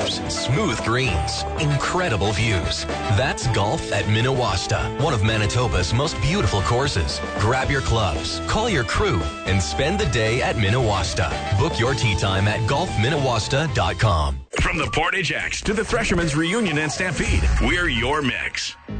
waves, smooth greens, incredible views. That's golf at Minawasta, one of Manitoba's most beautiful courses. Grab your clubs, call your crew, and spend the day at Minawasta. Book your tee time at golfminawasta.com. From the Portage X to the Threshermen's Reunion and Stampede, we're your mix.